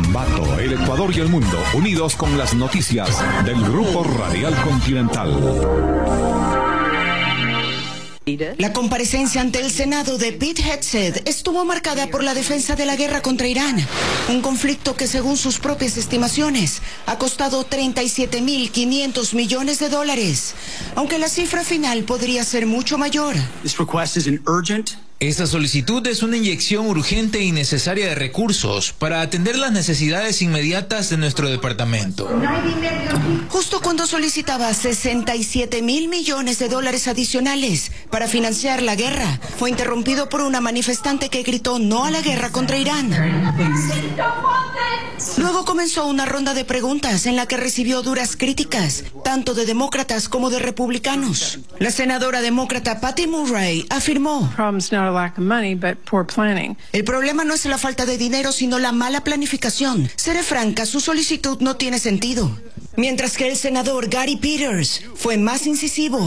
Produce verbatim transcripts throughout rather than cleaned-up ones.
Ambato, el Ecuador y el mundo, unidos con las noticias del Grupo Radial Continental. La comparecencia ante el Senado de Pete Hegseth estuvo marcada por la defensa de la guerra contra Irán, un conflicto que según sus propias estimaciones ha costado treinta y siete mil quinientos millones de dólares, aunque la cifra final podría ser mucho mayor. This request is an urgent Esta solicitud es una inyección urgente y necesaria de recursos para atender las necesidades inmediatas de nuestro departamento. Justo cuando solicitaba sesenta y siete mil millones de dólares adicionales para financiar la guerra, fue interrumpido por una manifestante que gritó no a la guerra contra Irán. Luego comenzó una ronda de preguntas en la que recibió duras críticas, tanto de demócratas como de republicanos. La senadora demócrata Patty Murray afirmó: el problema no es la falta de dinero, sino la mala planificación. Seré franca, su solicitud no tiene sentido. Mientras que el senador Gary Peters fue más incisivo.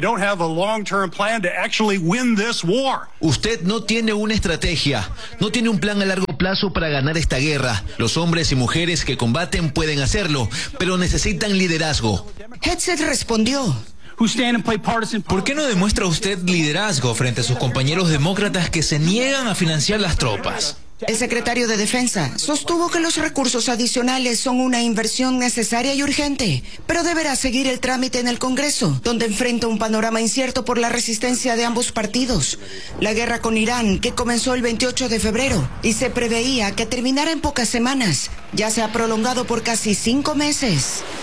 Usted no tiene una estrategia, no tiene un plan a largo plazo para ganar esta guerra. Los hombres y mujeres que combaten pueden hacerlo, pero necesitan liderazgo. Hegseth respondió: ¿por qué no demuestra usted liderazgo frente a sus compañeros demócratas que se niegan a financiar las tropas? El secretario de Defensa sostuvo que los recursos adicionales son una inversión necesaria y urgente, pero deberá seguir el trámite en el Congreso, donde enfrenta un panorama incierto por la resistencia de ambos partidos. La guerra con Irán, que comenzó el veintiocho de febrero y se preveía que terminara en pocas semanas, ya se ha prolongado por casi cinco meses.